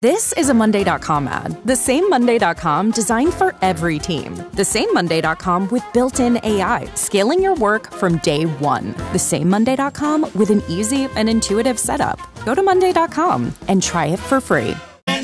This is a Monday.com ad. The same Monday.com designed for every team. The same Monday.com with built-in AI, scaling your work from day one. The same Monday.com with an easy and intuitive setup. Go to Monday.com and try it for free.